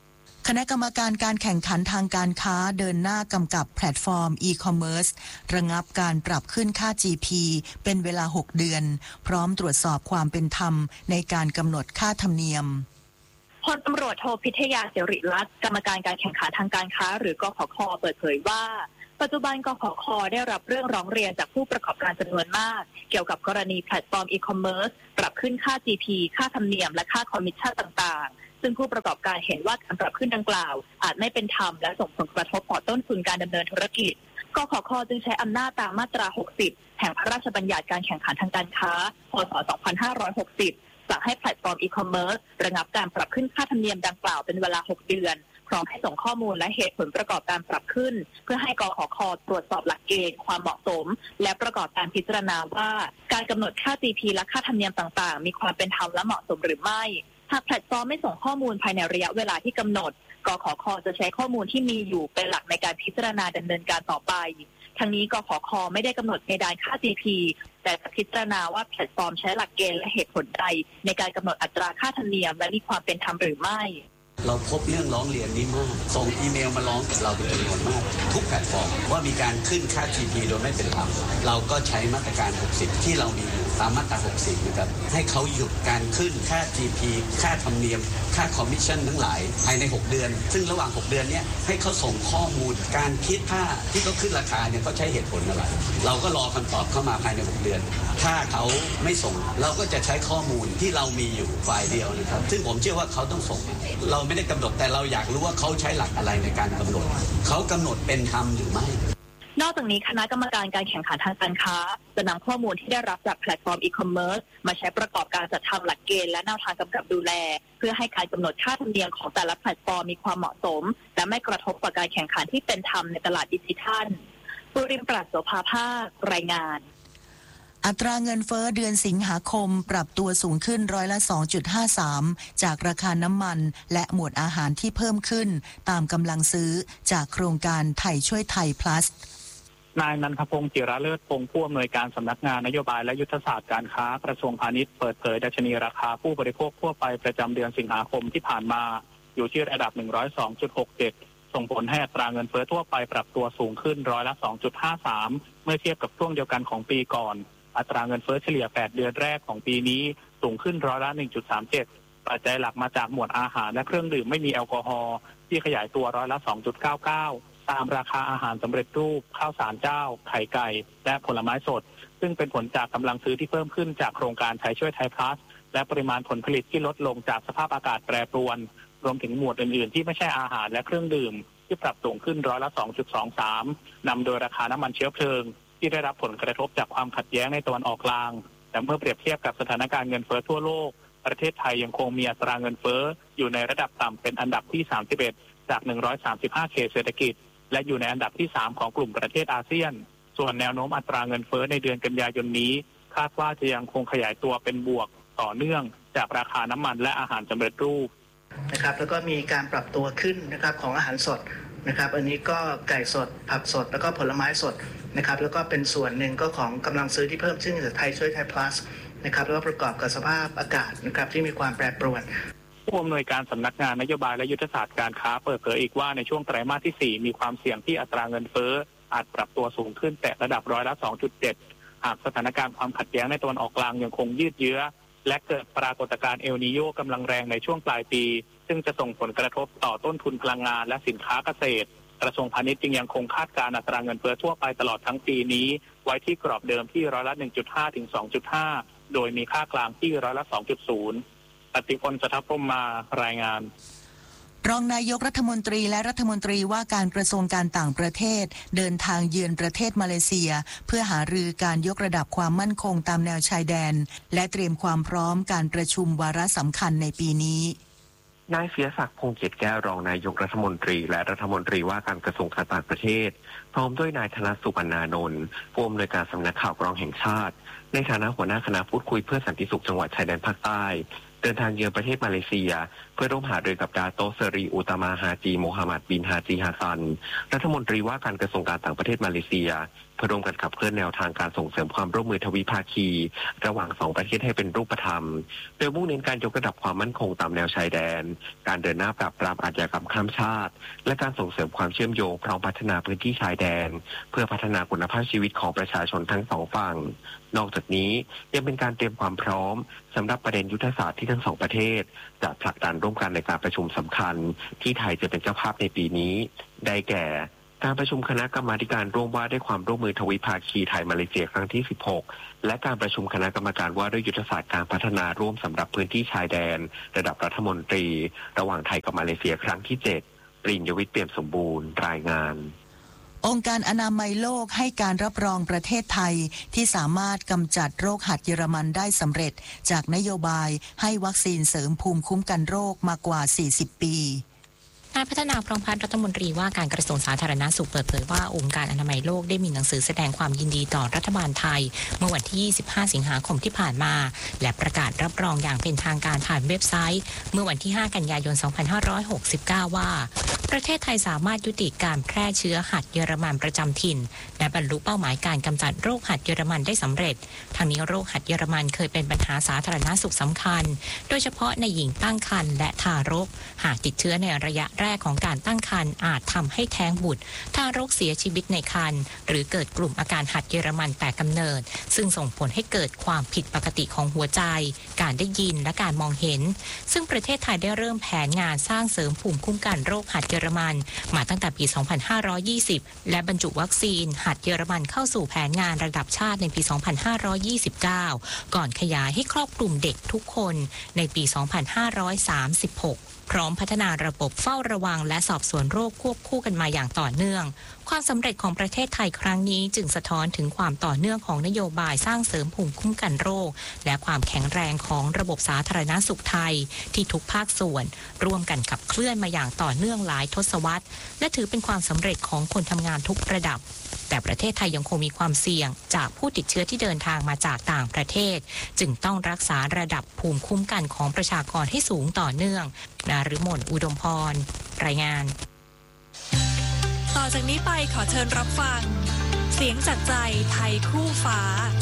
คณะกรรมการการแข่งขันทางการค้าเดินหน้ากำกับแพลตฟอร์มอีคอมเมิร์ซระงับการปรับขึ้นค่า จี พี เป็นเวลาหกเดือนพร้อมตรวจสอบความเป็นธรรมในการกำหนดค่าธรรมเนียมพลตำรวจโทพิทยาเสรีรัตน์กรรมการการแข่งขันทางการค้าหรือกขค.เปิดเผยว่าปัจจุบันกขค.ได้รับเรื่องร้องเรียนจากผู้ประกอบการจำนวนมากเกี่ยวกับกรณีแพลตฟอร์มอีคอมเมิร์ซปรับขึ้นค่า จี พี ค่าธรรมเนียมและค่าคอมมิชชั่นต่างๆซึ่งผู้ประกอบการเห็นว่าการปรับขึ้นดังกล่าวอาจไม่เป็นธรรมและส่งผลกระทบต่อต้นทุนการดำเนินธุรกิจกขค.จึงใช้อำนาจตามมาตราหกสิบแห่งพระราชบัญญัติการแข่งขันทางการค้าพ.ศ. สองพันห้าร้อยหกสิบสั่งให้แพลตฟอร์มอีคอมเมิร์ซระงับการปรับขึ้นค่าธรรมเนียมดังกล่าวเป็นเวลาหกเดือนพร้อมให้ส่งข้อมูลและเหตุผลประกอบการปรับขึ้นเพื่อให้กขค.ตรวจสอบหลักเกณฑ์ความเหมาะสมและประกอบการพิจารณาว่าการกำหนดค่า จี พี และค่าธรรมเนียมต่างๆมีความเป็นธรรมและเหมาะสมหรือไม่หากแพลตฟอร์มไม่ส่งข้อมูลภายในระยะเวลาที่กำหนดกขค.จะใช้ข้อมูลที่มีอยู่เป็นหลักในการพิจารณาดำเนินการต่อไปทั้งนี้กขค.ไม่ได้กำหนดเพดานค่า จี พี แต่จะพิจารณาว่าแพลตฟอร์มใช้หลักเกณฑ์และเหตุผลใดในการกำหนดอัตราค่าธรรมเนียมและมีความเป็นธรรมหรือไม่เราพบเรื่องร้องเรียนนี้มากส่งอีเมลมาร้องกับเราเป็นจำนวนมากทุกแพลตฟอร์มว่ามีการขึ้นค่า จี พี โดยไม่เป็นธรรมเราก็ใช้มาตรการหกสิบที่เรามีตามมาตราหกสิบนะครับให้เขาหยุดการขึ้นค่า จี พี ค่าธรรมเนียมค่าคอมมิชชั่นทั้งหลายภายในหกเดือนซึ่งระหว่างหกเดือนนี้ให้เขาส่งข้อมูลการคิดค่าที่เขาขึ้นราคาเนี่ยเขาใช้เหตุผลอะไรเราก็รอคำตอบเข้ามาภายในหกเดือนถ้าเขาไม่ส่งเราก็จะใช้ข้อมูลที่เรามีอยู่ฝ่ายเดียวนะครับซึ่งผมเชื่อว่าเขาต้องส่งเราไม่ได้กำหนดแต่เราอยากรู้ว่าเขาใช้หลักอะไรในการกำหนดเขากำหนดเป็นธรรมหรือไม่นอกจากนี้คณะกรรมการการแข่งขันทางการค้าจะนำข้อมูลที่ได้รับจากแพลตฟอร์มอีคอมเมิร์ซมาใช้ประกอบการจัดทำหลักเกณฑ์และแนวทางกำกับดูแลเพื่อให้การกำหนดค่าธรรมเนียมของแต่ละแพลตฟอร์มมีความเหมาะสมและไม่กระทบต่อการแข่งขันที่เป็นธรรมในตลาดดิจิทัลปุริมปราศโสภาภาครายงานอัตราเงินเฟ้อเดือนสิงหาคมปรับตัวสูงขึ้นร้อยละ สองจุดห้าสาม จากราคาน้ำมันและหมวดอาหารที่เพิ่มขึ้นตามกำลังซื้อจากโครงการไทยช่วยไทย plus นายนันทพงศ์จิระเลิศพงศ์ผู้อำนวยการสำนักงานนโยบายและยุทธศาสตร์การค้ากระทรวงพาณิชย์เปิดเผยดัชนีราคาผู้บริโภคทั่วไปประจำเดือนสิงหาคมที่ผ่านมาอยู่ที่ระดับ หนึ่งร้อยสองจุดหกเจ็ด ส่งผลให้อัตราเงินเฟ้อทั่วไปปรับตัวสูงขึ้นร้อยละ สองจุดห้าสาม เมื่อเทียบกับช่วงเดียวกันของปีก่อนอัตราเงินเฟ้อเฉลี่ยแปดเดือนแรกของปีนี้สูงขึ้นร้อยละ หนึ่งจุดสามเจ็ด ปัจจัยหลักมาจากหมวดอาหารและเครื่องดื่มไม่มีแอลกอฮอล์ที่ขยายตัวร้อยละ สองจุดเก้าเก้า ตามราคาอาหารสำเร็จรูปข้าวสารเจ้าไข่ไก่และผลไม้สดซึ่งเป็นผลจากกำลังซื้อที่เพิ่มขึ้นจากโครงการไทยช่วยไทย plus และปริมาณผลผลิตที่ลดลงจากสภาพอากาศแปรปรวนรวมถึงหมวดอื่นๆที่ไม่ใช่อาหารและเครื่องดื่มที่ปรับสูงขึ้นร้อยละ สองจุดสองสาม นำโดยราคาน้ำมันเชื้อเพลิงที่ได้รับผลกระทบจากความขัดแย้งในตะวันออกกลางแต่เมื่อเปรียบเทียบกับสถานการณ์เงินเฟ้อทั่วโลกประเทศไทยยังคงมีอัตราเงินเฟ้ออยู่ในระดับต่ำเป็นอันดับที่สามสิบเอ็ดจากหนึ่งร้อยสามสิบห้าเขตเศรษฐกิจและอยู่ในอันดับที่สามของกลุ่มประเทศอาเซียนส่วนแนวโน้มอัตราเงินเฟ้อในเดือนกันยายนนี้คาดว่าจะยังคงขยายตัวเป็นบวกต่อเนื่องจากราคาน้ำมันและอาหารสำเร็จรูปนะครับแล้วก็มีการปรับตัวขึ้นนะครับของอาหารสดนะครับอันนี้ก็ไก่สดผักสดแล้วก็ผลไม้สดนะครับแล้วก็เป็นส่วนหนึ่งก็ของกำลังซื้อที่เพิ่มขึ้นจากไทยช่วยไทย plus นะครับแล้วก็ประกอบกับสภาพอากาศนะครับที่มีความแปรปรวนผู้อำนวยการสำนักงานนโยบายและยุทธศาสตร์การค้าเปิดเผยอีกว่าในช่วงไตรมาสที่สี่มีความเสี่ยงที่อัตราเงินเฟ้ออาจปรับตัวสูงขึ้นแต่ระดับร้อยละ สองจุดเจ็ด หากสถานการณ์ความขัดแย้งในตะวันออกกลางยังคงยืดเยื้อและเกิดปรากฏการณ์เอลนีโญกำลังแรงในช่วงปลายปีซึ่งจะส่งผลกระทบต่อต้นทุนพลังงานและสินค้าเกษตรกระทรวงพาณิชย์จึงยังคงคาดการณ์อัตราเงินเฟ้อทั่วไปตลอดทั้งปีนี้ไว้ที่กรอบเดิมที่ร้อยละ หนึ่งจุดห้า ถึง สองจุดห้า โดยมีค่ากลางที่ร้อยละ สองจุดศูนย์ ปฏิพลสทัพพรหมมารายงานรองนายกรัฐมนตรีและรัฐมนตรีว่าการกระทรวงการต่างประเทศเดินทางเยือนประเทศมาเลเซียเพื่อหารือการยกระดับความมั่นคงตามแนวชายแดนและเตรียมความพร้อมการประชุมวาระสำคัญในปีนี้นายเสียศักดิ์พงษ์เกียรติแก้วรองนายกรัฐมนตรีและรัฐมนตรีว่าการกระทรวงการต่างประเทศพร้อมด้วยนายธนสุวรรณานนท์ผู้อำนวยการสำนักข่าวกรองแห่งชาติในฐานะหัวหน้าคณะพูดคุยเพื่อสันติสุขจังหวัดชายแดนภาคใต้เดินทางเยือนประเทศมาเลเซียเพื่อร่วมหารือกับดาโตเซรีอุตามาฮาจีโมฮัมหมัดบินฮาจีฮาซันรัฐมนตรีว่าการกระทรวงการต่างประเทศมาเลเซียพพื่อร่วมกันขับเคลื่อนแนวทางการส่งเสริมความร่วมมือทวิภาคีระหว่างสองประเทศให้เป็นรูปธรรมโดยมุ่งเน้นการยกระดับความมั่นคงตามแนวชายแดนการเดินหน้าปราบปรามอาชญากรรมข้ามชาติและการส่งเสริมความเชื่อมโยงพร้อมพัฒนาพื้นที่ชายแดนเพื่อพัฒนาคุณภาพชีวิตของประชาชนทั้งสองฝั่งนอกจากนี้ยังเป็นการเตรียมความพร้อมสำหรับประเด็นยุทธศาสตร์ที่ทั้งสองประเทศจะผลักดันร่วมกันในการประชุมสำคัญที่ไทยจะเป็นเจ้าภาพในปีนี้ได้แก่การประชุมคณะกรรมาธิการร่วมว่าด้วยความร่วมมือทวิภาคีไทยมาเลเซียครั้งที่สิบหกและการประชุมคณะกรรมการว่าด้วยยุทธศาสตร์การพัฒนาร่วมสำหรับพื้นที่ชายแดนระดับรัฐมนตรีระหว่างไทยกับมาเลเซียครั้งที่เจ็ดปริญญวิทย์เปี่ยมสมบูรณ์รายงานองค์การอนามัยโลกให้การรับรองประเทศไทยที่สามารถกำจัดโรคหัดเยอรมันได้สำเร็จจากนโยบายให้วัคซีนเสริมภูมิคุ้มกันโรคมากว่าสี่สิบปีนายพัฒนาพรหมพัฒน์รัฐมนตรีว่าการกระทรวงสาธารณสุขเปิดเผยว่าองค์การอนามัยโลกได้มีหนังสือแสดงความยินดีต่อรัฐบาลไทยเมื่อวันที่ยี่สิบห้าสิงหาคมที่ผ่านมาและประกาศรับรองอย่างเป็นทางการผ่านเว็บไซต์เมื่อวันที่ห้ากันยายนสองพันห้าร้อยหกสิบเก้าว่าประเทศไทยสามารถยุติการแพร่เชื้อหัดเยอรมันประจำถิ่นและบรรลุเป้าหมายการกำจัดโรคหัดเยอรมันได้สำเร็จทั้งนี้โรคหัดเยอรมันเคยเป็นปัญหาสาธารณสุขสำคัญโดยเฉพาะในหญิงตั้งครรภ์และทารกหากติดเชื้อในระยะแรกของการตั้งครรภ์อาจทำให้แท้งบุตรทารกเสียชีวิตในครรภ์หรือเกิดกลุ่มอาการหัดเยอรมันแต่กำเนิดซึ่งส่งผลให้เกิดความผิดปกติของหัวใจการได้ยินและการมองเห็นซึ่งประเทศไทยได้เริ่มแผนงานสร้างเสริมภูมิคุ้มกันโรคหัดเยอรมันมาตั้งแต่ปี สองพันห้าร้อยยี่สิบ และบรรจุวัคซีนหัดเยอรมันเข้าสู่แผนงานระดับชาติในปี สองพันห้าร้อยยี่สิบเก้า ก่อนขยายให้ครอบคลุมเด็กทุกคนในปี สองพันห้าร้อยสามสิบหกพร้อมพัฒนาระบบเฝ้าระวังและสอบสวนโรคควบคู่กันมาอย่างต่อเนื่องความสำเร็จของประเทศไทยครั้งนี้จึงสะท้อนถึงความต่อเนื่องของนโยบายสร้างเสริมภูมิคุ้มกันโรคและความแข็งแรงของระบบสาธารณสุขไทยที่ทุกภาคส่วนร่วมกันขับเคลื่อนมาอย่างต่อเนื่องหลายทศวรรษและถือเป็นความสำเร็จของคนทำงานทุกระดับแต่ประเทศไทยยังคงมีความเสี่ยงจากผู้ติดเชื้อที่เดินทางมาจากต่างประเทศจึงต้องรักษาระดับภูมิคุ้มกันของประชากรให้สูงต่อเนื่องนฤมลอุดมพรรายงานต่อจากนี้ไปขอเชิญรับฟังเสียงจากใจไทยคู่ฟ้า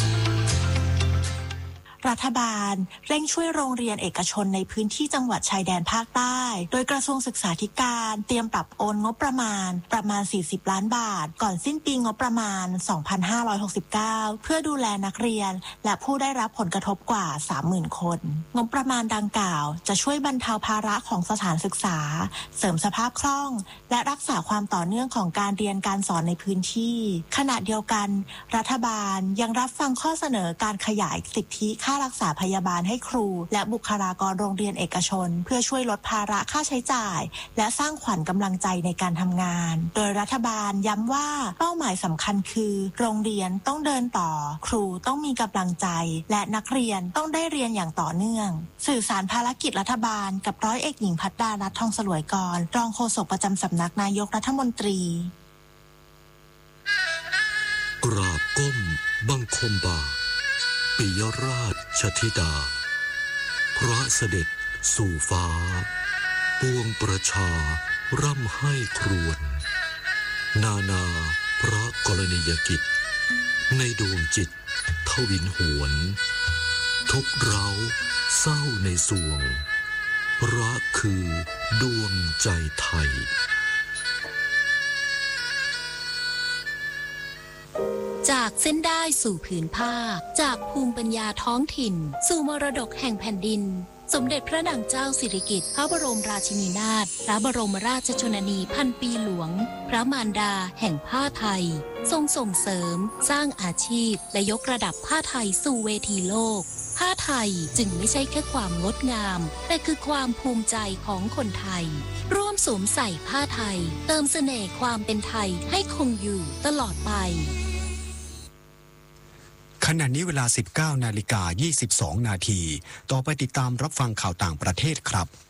รัฐบาลเร่งช่วยโรงเรียนเอกชนในพื้นที่จังหวัดชายแดนภาคใต้โดยกระทรวงศึกษาธิการเตรียมปรับโอนงบประมาณประมาณสี่สิบล้านบาทก่อนสิ้นปีงบประมาณสองพันห้าร้อยหกสิบเก้าเพื่อดูแลนักเรียนและผู้ได้รับผลกระทบกว่า สามหมื่น คนงบประมาณดังกล่าวจะช่วยบรรเทาภาระของสถานศึกษาเสริมสภาพคล่องและรักษาความต่อเนื่องของการเรียนการสอนในพื้นที่ขณะเดียวกันรัฐบาลยังรับฟังข้อเสนอการขยายสิทธิค่ารักษาพยาบาลให้ครูและบุคลากรโรงเรียนเอกชนเพื่อช่วยลดภาระค่าใช้จ่ายและสร้างขวัญกำลังใจในการทำงานโดยรัฐบาลย้ำว่าเป้าหมายสำคัญคือโรงเรียนต้องเดินต่อครูต้องมีกำลังใจและนักเรียนต้องได้เรียนอย่างต่อเนื่องสื่อสารภารกิจรัฐบาลกับร้อยเอกหญิงภัทรดารัตน์ทองสลวยกรรองโฆษกประจำสำนักนายกรัฐมนตรีกราบก้มบังคมบาทปิยราชธิดาพระเสด็จสู่ฟ้าปวงประชาร่ำให้ครวญนานาพระกรณียกิจในดวงจิตทวินหวนทุกเราเศร้าในสวงรักคือดวงใจไทยจากเส้นได้สู่ผืนผ้าจากภูมิปัญญาท้องถิ่นสู่มรดกแห่งแผ่นดินสมเด็จพระนางเจ้าสิริกิติ์พระบรมราชินีนาถพระบรมราชชนนีพันปีหลวงพระมารดาแห่งผ้าไทยทรงส่งเสริมสร้างอาชีพและยกระดับผ้าไทยสู่เวทีโลกผ้าไทยจึงไม่ใช่แค่ความงดงามแต่คือความภูมิใจของคนไทยร่วมสวมใส่ผ้าไทยเติมเสน่ห์ความเป็นไทยให้คงอยู่ตลอดไปขณะนี้เวลา สิบเก้านาฬิกายี่สิบสองนาทีต่อไปติดตามรับฟังข่าวต่างประเทศครับ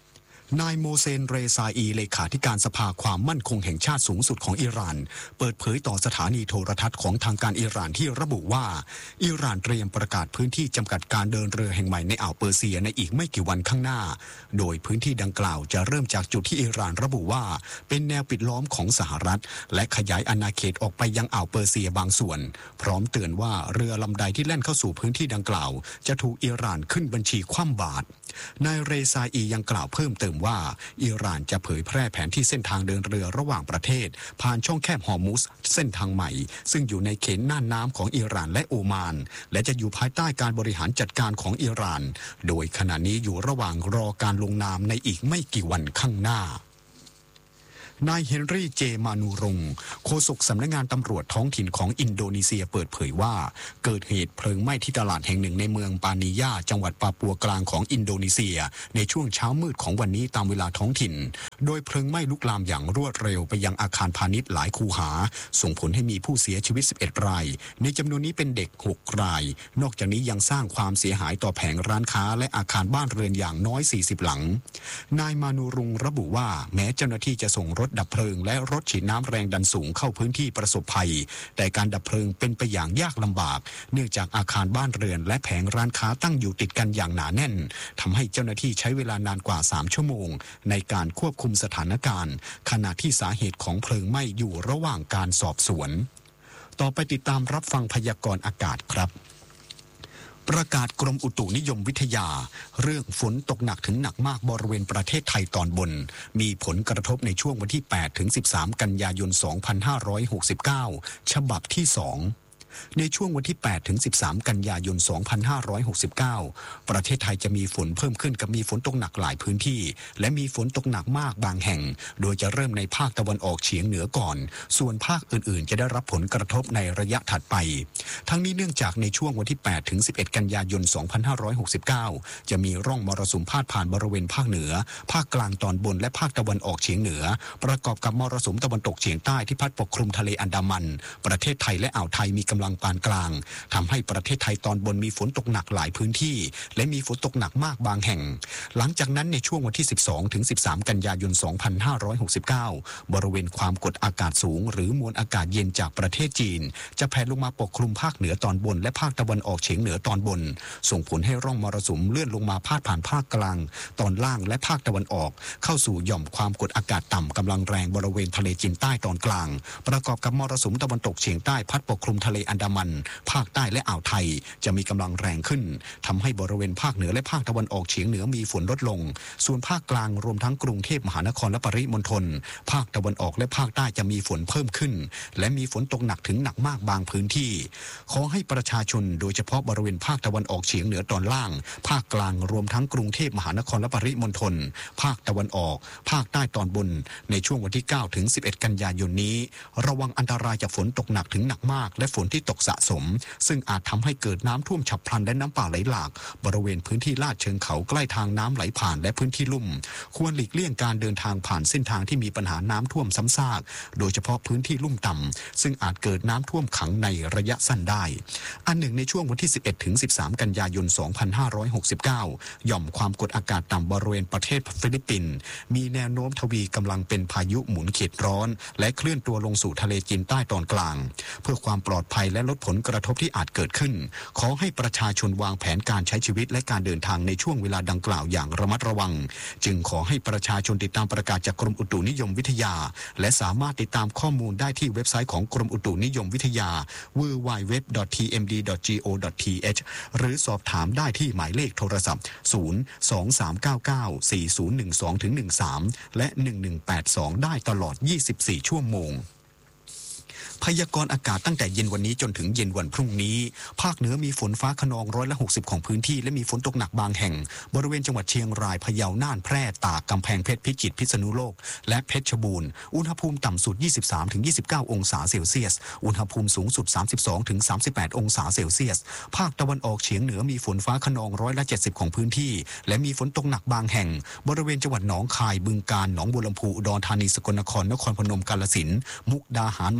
นายโมเซนเรซาอีเลขาธิการสภาความมั่นคงแห่งชาติสูงสุดของอิหร่านเปิดเผยต่อสถานีโทรทัศน์ของทางการอิหร่านที่ระบุว่าอิหร่านเตรียมประกาศพื้นที่จำกัดการเดินเรือแห่งใหม่ในอ่าวเปอร์เซียในอีกไม่กี่วันข้างหน้าโดยพื้นที่ดังกล่าวจะเริ่มจากจุดที่อิหร่านระบุว่าเป็นแนวปิดล้อมของสหรัฐและขยายอาณาเขตออกไปยังอ่าวเปอร์เซียบางส่วนพร้อมเตือนว่าเรือลำใดที่แล่นเข้าสู่พื้นที่ดังกล่าวจะถูกอิหร่านขึ้นบัญชีคว่ำบาตรนายเรซาอียังกล่าวเพิ่มเติมว่าอิหร่านจะเผยแพร่แผนที่เส้นทางเดินเรือระหว่างประเทศผ่านช่องแคบฮอร์มุสเส้นทางใหม่ซึ่งอยู่ในเขตน่านน้ำของอิหร่านและโอมานและจะอยู่ภายใต้การบริหารจัดการของอิหร่านโดยขณะนี้อยู่ระหว่างรอการลงนามในอีกไม่กี่วันข้างหน้านายเฮนรี่เจมานูรงโฆษกสำนักงานตำรวจท้องถิ่นของอินโดนีเซียเปิดเผยว่าเกิดเหตุเพลิงไหม้ที่ตลาดแห่งหนึ่งในเมืองปานิยาจังหวัดปาปัวกลางของอินโดนีเซียในช่วงเช้ามืดของวันนี้ตามเวลาท้องถิ่นโดยเพลิงไหม้ลุกลามอย่างรวดเร็วไปยังอาคารพาณิชย์หลายคูหาส่งผลให้มีผู้เสียชีวิตสิบเอ็ดรายในจำนวนนี้เป็นเด็กหกรายนอกจากนี้ยังสร้างความเสียหายต่อแผงร้านค้าและอาคารบ้านเรือนอย่างน้อยสี่สิบหลังนายมานูรุงระบุว่าแม้เจ้าหน้าที่จะส่งรถดับเพลิงและรถฉีดน้ำแรงดันสูงเข้าพื้นที่ประสบภัยแต่การดับเพลิงเป็นไปอย่างยากลำบากเนื่องจากอาคารบ้านเรือนและแผงร้านค้าตั้งอยู่ติดกันอย่างหนาแน่นทำให้เจ้าหน้าที่ใช้เวลานานกว่าสามชั่วโมงในการควบคุมสถานการณ์ขณะที่สาเหตุของเพลิงไหม้อยู่ระหว่างการสอบสวนต่อไปติดตามรับฟังพยากรณ์อากาศครับประกาศกรมอุตุนิยมวิทยาเรื่องฝนตกหนักถึงหนักมากบริเวณประเทศไทยตอนบนมีผลกระทบในช่วงวันที่แปดถึงสิบสามกันยายนสองพันห้าร้อยหกสิบเก้าฉบับที่สองในช่วงวันที่แปดถึงสิบสามกันยายนสองพันห้าร้อยหกสิบเก้าประเทศไทยจะมีฝนเพิ่มขึ้นกับมีฝนตกหนักหลายพื้นที่และมีฝนตกหนักมากบางแห่งโดยจะเริ่มในภาคตะวันออกเฉียงเหนือก่อนส่วนภาคอื่นๆจะได้รับผลกระทบในระยะถัดไปทั้งนี้เนื่องจากในช่วงวันที่แปดถึงสิบเอ็ดกันยายนสองพันห้าร้อยหกสิบเก้าจะมีร่องมรสุมพาดผ่านบริเวณภาคเหนือภาคกลางตอนบนและภาคตะวันออกเฉียงเหนือประกอบกับมรสุมตะวันตกเฉียงใต้ที่พัดปกคลุมทะเลอันดามันประเทศไทยและอ่าวไทยมีกำลังปานกลางทำให้ประเทศไทยตอนบนมีฝนตกหนักหลายพื้นที่และมีฝนตกหนักมากบางแห่งหลังจากนั้นในช่วงวันที่สิบสองถึงสิบสามกันยายนสองพันห้าร้อยหกสิบเก้าบริเวณความกดอากาศสูงหรือมวลอากาศเย็นจากประเทศจีนจะแผ่ลงมาปกคลุมภาคเหนือตอนบนและภาคตะวันออกเฉียงเหนือตอนบนส่งผลให้ร่องมรสุมเลื่อนลงมาพาดผ่านภาคกลางตอนล่างและภาคตะวันออกเข้าสู่หย่อมความกดอากาศต่ำกำลังแรงบริเวณทะเลจีนใต้ตอนกลางประกอบกับมรสุมตะวันตกเฉียงใต้พัดปกคลุมทะเลอันดามันภาคใต้และอ่าวไทยจะมีกำลังแรงขึ้นทำให้บริเวณภาคเหนือและภาคตะวันออกเฉียงเหนือมีฝนลดลงส่วนภาคกลางรวมทั้งกรุงเทพมหานครและปริมณฑลภาคตะวันออกและภาคใต้จะมีฝนเพิ่มขึ้นและมีฝนตกหนักถึงหนักมากบางพื้นที่ขอให้ประชาชนโดยเฉพาะบริเวณภาคตะวันออกเฉียงเหนือตอนล่างภาคกลางรวมทั้งกรุงเทพมหานครและปริมณฑลภาคตะวันออกภาคใต้ตอนบนในช่วงวันที่เก้าถึงสิบเอ็ดกันยายนนี้ระวังอันตรายจากฝนตกหนักถึงหนักมากและฝนที่ตกสะสมซึ่งอาจทำให้เกิดน้ำท่วมฉับพลันและน้ำป่าไหลหลากบริเวณพื้นที่ลาดเชิงเขาใกล้ทางน้ำไหลผ่านและพื้นที่ลุ่มควรหลีกเลี่ยงการเดินทางผ่านเส้นทางที่มีปัญหาน้ำท่วมซ้ำซากโดยเฉพาะพื้นที่ลุ่มต่ำซึ่งอาจเกิดน้ำท่วมขังในระยะสั้นได้อันหนึ่งในช่วงวันที่สิบเอ็ดถึงสิบสามกันยายนสองพันห้าร้อยหกสิบเก้าหย่อมความกดอากาศต่ำบริเวณประเทศฟิลิปปินส์มีแนวโน้มทวีกำลังเป็นพายุหมุนเขตร้อนและเคลื่อนตัวลงสู่ทะเลจีนใต้ตอนกลางเพื่อความปลอดภัยและลดผลกระทบที่อาจเกิดขึ้นขอให้ประชาชนวางแผนการใช้ชีวิตและการเดินทางในช่วงเวลาดังกล่าวอย่างระมัดระวังจึงขอให้ประชาชนติดตามประกาศจากกรมอุตุนิยมวิทยาและสามารถติดตามข้อมูลได้ที่เว็บไซต์ของกรมอุตุนิยมวิทยา ดับเบิลยู ดับเบิลยู ดับเบิลยู ดอท ที เอ็ม ดี ดอท จี โอ ดอท ที เอช หรือสอบถามได้ที่หมายเลขโทรศัพท์ศูนย์ สอง สาม เก้า เก้า สี่ ศูนย์ หนึ่ง สอง หนึ่ง สามและหนึ่งหนึ่งแปดสองได้ตลอดยี่สิบสี่ชั่วโมงพยากรณ์อากาศตั้งแต่เย็นวันนี้จนถึงเย็นวันพรุ่งนี้ภาคเหนือมีฝนฟ้าคะนองร้อยละหกสิบของพื้นที่และมีฝนตกหนักบางแห่งบริเวณจังหวัดเชียงรายพะเยาน่านแพร่ตากกำแพงเพชรพิจิตรพิษณุโลกและเพชรบูรณ์อุณหภูมิต่ำสุด ยี่สิบสามถึงยี่สิบเก้า องศาเซลเซียสอุณหภูมิสูงสุด สามสิบสองถึงสามสิบแปด องศาเซลเซียสภาคตะวันออกเฉียงเหนือมีฝนฟ้าคะนองร้อยละเจ็ดสิบของพื้นที่และมีฝนตกหนักบางแห่งบริเวณจังหวัดหนองคายบึงกาฬหนองบัวลำพูอุดรธานีสกลนครนครพนมกาฬสินธุ์มุกดาหารมหาสาร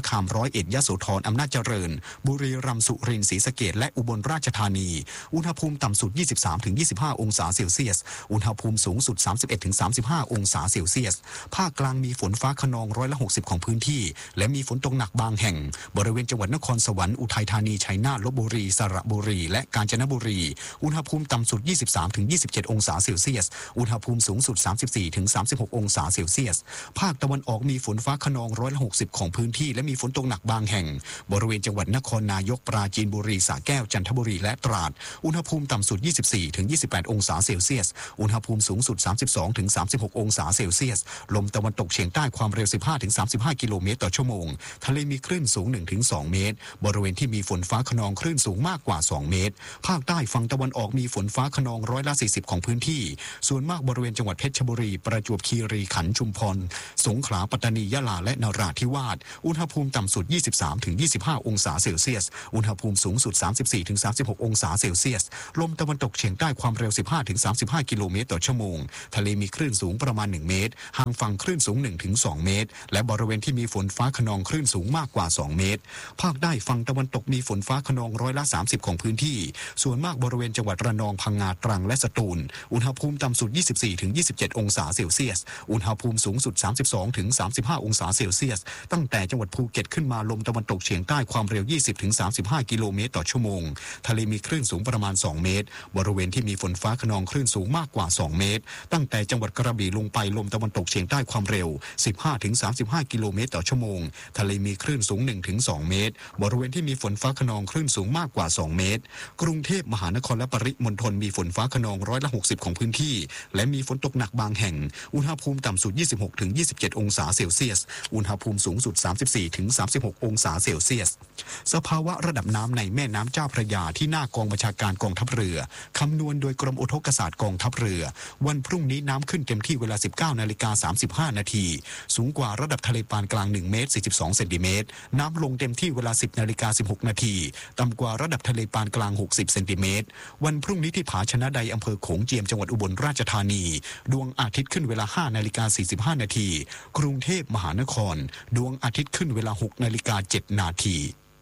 คามร้อยเอ็ดยโสธรอำนาจเจริญบุรีรัมย์สุรินทร์ศรีสะเกษและอุบลราชธานีอุณหภูมิต่ำสุด ยี่สิบสามถึงยี่สิบห้า องศาเซลเซียสอุณหภูมิสูงสุด สามสิบเอ็ดถึงสามสิบห้า องศาเซลเซียสภาคกลางมีฝนฟ้าคะนองร้อยละหกสิบของพื้นที่และมีฝนตกหนักบางแห่งบริเวณจังหวัดนครสวรรค์อุทัยธานีชัยนาทลพบุรีสระบุรีและกาญจนบุรีอุณหภูมิต่ำสุด ยี่สิบสามถึงยี่สิบเจ็ด องศาเซลเซียสอุณหภูมิสูงสุด สามสิบสี่ถึงสามสิบหก องศาเซลเซียสภาคตะวันออกมีฝนฟ้าคะนองร้อยละหกสิบของพื้นที่และมีฝนตกหนักบางแห่งบริเวณจังหวัดนครนายกปราจีนบุรีสระแก้วจันทบุรีและตราดอุณหภูมิต่ำสุด ยี่สิบสี่ถึงยี่สิบแปด องศาเซลเซียสอุณหภูมิสูงสุด สามสิบสองถึงสามสิบหก องศาเซลเซียสลมตะวันตกเฉียงใต้ความเร็ว สิบห้าถึงสามสิบห้า กิโลเมตรต่อชั่วโมงทะเลมีคลื่นสูง หนึ่งถึงสอง เมตรบริเวณที่มีฝนฟ้าคะนองคลื่นสูงมากกว่าสองเมตรภาคใต้ฝั่งตะวันออกมีฝนฟ้าคะนองร้อยละสี่สิบของพื้นที่ส่วนมากบริเวณจังหวัดเพชรบุรีประจวบคีรีขันธ์ชุมพรสงขลาปัตตานียะลาและนราธิวาสอุณหภูมิต่ำสุด ยี่สิบสามถึงยี่สิบห้า องศาเซลเซียสอุณหภูมิสูงสุด สามสิบสี่ถึงสามสิบหก องศาเซลเซียสลมตะวันตกเฉียงใต้ความเร็ว สิบห้าถึงสามสิบห้า กิโลเมตรต่อชั่วโมงทะเลมีคลื่นสูงประมาณหนึ่งเมตรห่างฝั่งคลื่นสูง หนึ่งถึงสอง เมตรและบริเวณที่มีฝนฟ้าคะนองคลื่นสูงมากกว่าสองเมตรภาคใต้ฝั่งตะวันตกมีฝนฟ้าคะนองร้อยละสามสิบของพื้นที่ส่วนมากบริเวณจังหวัดระนองพังงาตรังและสตูลอุณหภูมิต่ำสุด ยี่สิบสี่ถึงยี่สิบเจ็ด องศาเซลเซียสอุณหภูมิสูงสุด สามสิบสองถึงสามสิบห้า องศาเซลเซียสตั้งแต่จังหวัดภูเก็ตขึ้นมาลมตะวันตกเฉียงใต้ความเร็ว ยี่สิบถึงสามสิบห้า กิโลเมตรต่อชั่วโมงทะเลมีคลื่นสูงประมาณสองเมตรบริเวณที่มีฝนฟ้าคะนองคลื่นสูงมากกว่าสองเมตรตั้งแต่จังหวัดกระบี่ลงไปลมตะวันตกเฉียงใต้ความเร็ว สิบห้าถึงสามสิบห้า กิโลเมตรต่อชั่วโมงทะเลมีคลื่นสูง หนึ่งถึงสอง เมตรบริเวณที่มีฝนฟ้าคะนองคลื่นสูงมากกว่าสองเมตรกรุงเทพมหานครและปริมณฑลมีฝนฟ้าคะนองร้อยละหกสิบของพื้นที่และมีฝนตกหนักบางแห่งอุณหภูมิต่ำสุด ยี่สิบหกถึงยี่สิบเจ็ด องศาเซลเซียสอุณหภูมิสูงสุด สามสิบสี่ถึงสามสิบหก องศาเซลเซียสสภาวะระดับน้ำในแม่น้ำเจ้าพระยาที่หน้ากองบัญชาการกองทัพเรือคำนวณโดยกรมอุทกศาสตร์กองทัพเรือวันพรุ่งนี้น้ำขึ้นเต็มที่เวลา สิบเก้านาฬิกาสามสิบห้า นาทีสูงกว่าระดับทะเลปานกลางหนึ่งเมตรสี่สิบสองเซนติเมตรน้ำลงเต็มที่เวลา สิบนาฬิกาสิบหก นาทีต่ำกว่าระดับทะเลปานกลางหกสิบเซนติเมตรวันพรุ่งนี้ที่ผาชนะใดอำเภอโขงเจียมจังหวัดอุบลราชธานีดวงอาทิตย์ขึ้นเวลา ห้านาฬิกาสี่สิบห้า นาทีกรุงเทพมหานครดวงอาทิตย์ขึ้นเวลา หกนาฬิกาเจ็ด นาที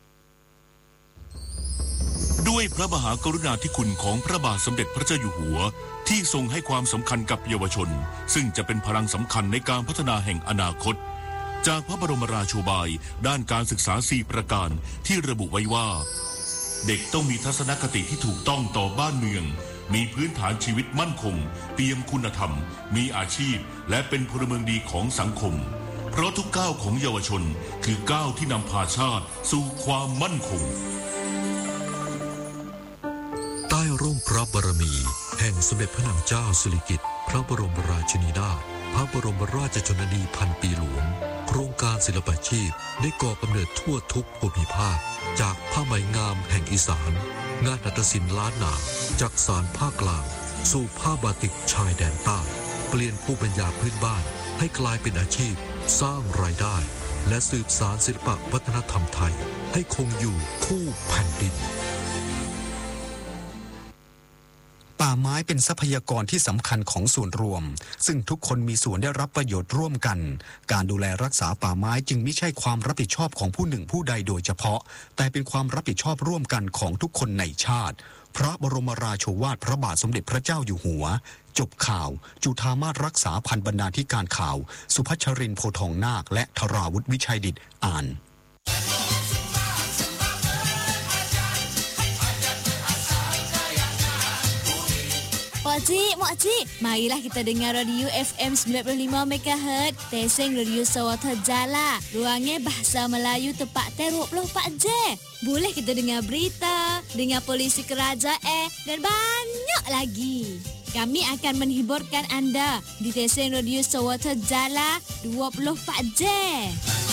ด้วยพระมหากรุณาธิคุณของพระบาทสมเด็จพระเจ้าอยู่หัวที่ทรงให้ความสำคัญกับเยาวชนซึ่งจะเป็นพลังสำคัญในการพัฒนาแห่งอนาคตจากพระบรมราโชบายด้านการศึกษาสี่ประการที่ระบุไว้ว่าเด็กต้องมีทัศนคติที่ถูกต้องต่อบ้านเมืองมีพื้นฐานชีวิตมั่นคงเปี่ยมคุณธรรมมีอาชีพและเป็นพลเมืองดีของสังคมเพราะทุกก้าวของเยาวชนคือก้าวที่นำพาชาติสู่ความมั่นคงใต้ร่มพระบารมีแห่งสมเด็จพระนางเจ้าสิริกิติ์พระบรมราชินีนาถพระบรมราชชนนีพันปีหลวงโครงการศิลปาชีพได้ก่อกำเนิดทั่วทุกภูมิภาคจากผ้าไหมงามแห่งอีสานงานหัตถศิลป์ล้านนาจากสานภาคกลางสู่ผ้าบาติกชายแดนใต้เปลี่ยนภูมิปัญญาพื้นบ้านให้กลายเป็นอาชีพสร้างรายได้และสืบสานศิลปวัฒนธรรมไทยให้คงอยู่คู่แผ่นดินป่าไม้เป็นทรัพยากรที่สำคัญของส่วนรวมซึ่งทุกคนมีส่วนได้รับประโยชน์ร่วมกันการดูแลรักษาป่าไม้จึงไม่ใช่ความรับผิดชอบของผู้หนึ่งผู้ใดโดยเฉพาะแต่เป็นความรับผิดชอบร่วมกันของทุกคนในชาติพระบรมราโชวาทพระบาทสมเด็จพระเจ้าอยู่หัวจบข่าวจุฑามาสรักษาพันบรรณาธิการข่าวสุพัชรินทร์โพทองนาคและธราวุฒิวิชัยดิษฐ์อ่าน Makcik, makcik, marilah kita dengar radio F M sembilan puluh lima megahertz, Teseng Radio Sawata Jala. Ruangnya bahasa Melayu tepat dua puluh empat jam. Boleh kita dengar berita, dengar polisi kerajaan dan banyak lagi. Kami akan menghiburkan anda di Teseng Radio Sawata Jala dua puluh empat jam.